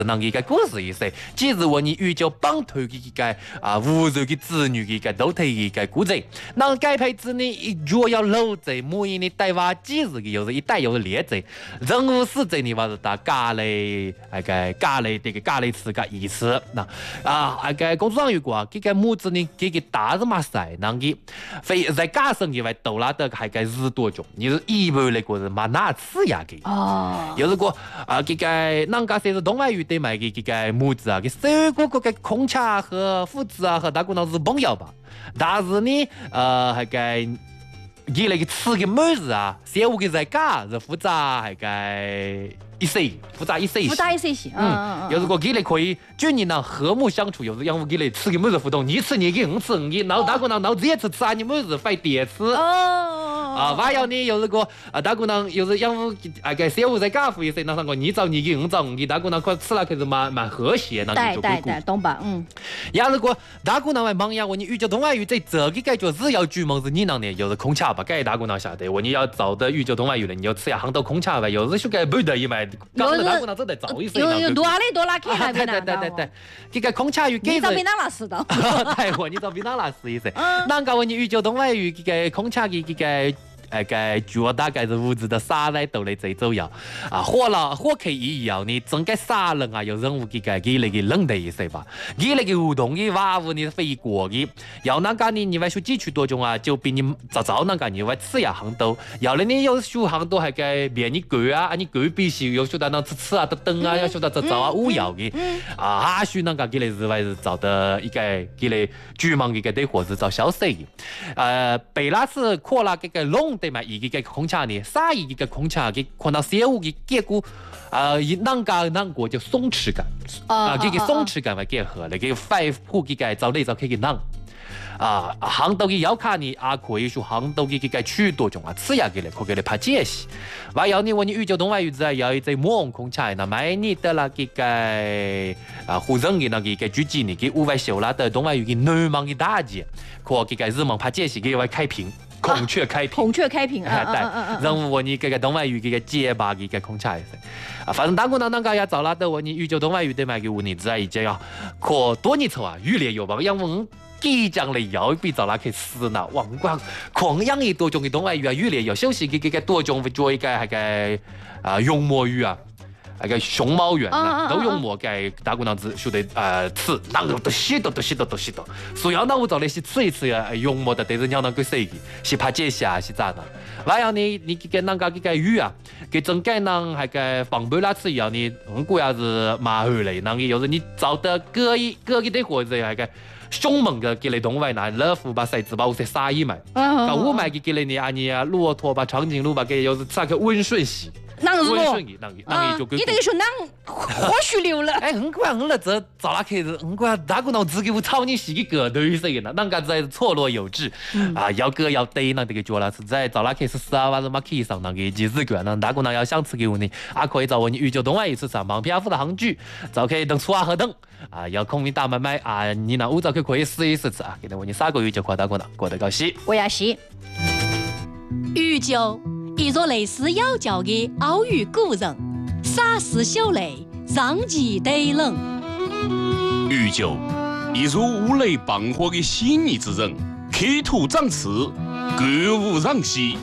那个故事意思，既是我你宇宙帮推的一个无数的子女的一个都推一个故事。那该配置呢，若要录制，每一年带话几十个，又是一代又是列制，人物是这里话是打咖喱这个咖喱词个意思。那那个工作上有过，这个母子呢，这个大是嘛塞，那个非在家生以外，到拉的还个日多种，你是一般来讲是嘛哪次呀个？哦，有如果这个人家说是东外语。对买这个母子给所有个空茶和父子和大姑娘是朋友吧，但是呢，还个给那个吃的妹子小五个在家是复杂还个复杂一些，有如果给你可以就你能和睦相处，有时让我给你吃的妹子互动，你吃你给我吃你，然后大姑娘然后这次吃你妹子费点吃还有呢，有如果大姑娘有时让我个小五在家服一些，那上个你找你给我找你，大姑娘快吃了可是蛮和谐，那就对， 懂吧？ 要如果大姑娘来忙呀，我你遇到东外语在这个感觉是要注门是你那呢，有是空茶吧，该大姑娘晓得，我你要找的遇到东外语了，你要吃下杭州空茶吧，有时说该不得一买，刚才大姑娘都得找一些， 有多拉开那边对，这个空茶语给你找比那拉斯的， 对，我你找比那拉斯一些，那个我你遇到东外语这个空茶的这个。脚大概是屋子的沙来都来最重要火可以要你整个沙人有任务给那个冷的意思吧，给那个互动的娃娃你飞过的，要那个你会说几区多种就比你早那个你会吃呀很多，要了你有说很多还个别你狗你狗必须有说到那吃等要说到早无要的说那个给你是会是找的一个给你居民一个对伙子找消息北拉是扩了这个龙。对嘛，一个空茶呢，啥一个空茶给看到小五的结果，难过就松弛感，这个松弛感会结合那个肺部这个找内找可以囊。杭州的药卡呢，可以说杭州的这个许多种吃下给来，可给你拍解析。还有呢，我你宇宙东外语子要一只莫空茶，那买你的那个湖人的那个主机呢，给五万修啦的东外语的南方的大姐，可这个日本拍解析给我开屏。孔雀开屏，对，任务我你这个东外语这个结巴这个空茶意思反正大姑娘那个也找了的我你宇宙东外语对嘛给我你只已经要可多年头越来越棒，因为即将嚟有比找拉去死呢，哇！狂养一多种的东外语越来越休息这个多种会做一个那个用墨语那个熊猫园都用墨给大姑娘子说的吃，那个都许多，所以那我找那些吃一次用墨的，但是你要那个谁是怕解析是咋的？还有你给那个这个鱼给整个人那个放不拉吃以后呢，我也是蛮好嘞，那个有时你找的各一的或者那个。凶猛的给你动物拿乐福把骰子把我才杀一买，我买给你骆驼把长颈鹿把给有时吃个温顺喜。 那个温顺那就你等于说那或许留了。 我了这早拉开始，大姑娘只给我操你洗个头意思呢，那个在错落有致要割要对那这个脚了是在早拉开始12万马可以上那个几十个，那大姑娘要想吃给我呢，可以找我你宇宙东外一次上盲票付的杭剧，早可以等初和等要空运大买卖你那5早可以试一试吃给我你3个月就快大姑娘过得高兴。 我也是。 宇宙。一座类似妖教的奥语古人，洒丝秀雷，让其得冷。 宇宙，一座五雷傍火的细腻之人，刻土长刺，歌舞让西。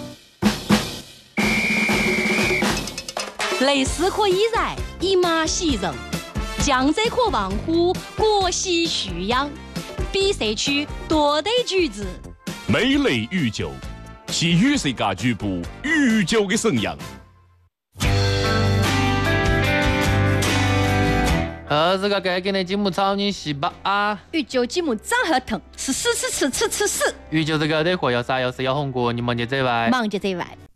类似可以在一马喜人，江浙可望乎国喜徐阳，比赛区多得举子。 美雷宇宙。是与世界局部宇宙的声音。 这个该给你节目操你洗吧宇宙节目长和疼，吃。 宇宙这个的火要啥要是要红过，你忙着这外。